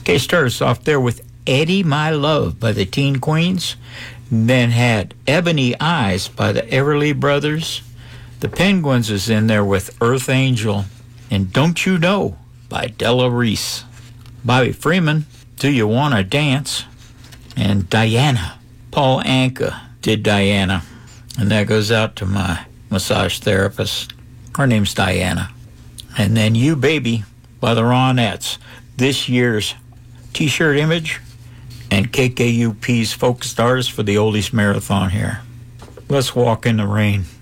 Okay, started us off there with Eddie My Love by the Teen Queens. Then had Ebony Eyes by the Everly Brothers. The Penguins is in there with Earth Angel. And Don't You Know by Della Reese. Bobby Freeman, Do You Wanna Dance? And Diana. Paul Anka did Diana. And that goes out to my massage therapist. Her name's Diana. And then You Baby by the Ronettes. This year's t-shirt image and KKUP's focused artist for the Oldies Marathon here. Let's Walk in the Rain.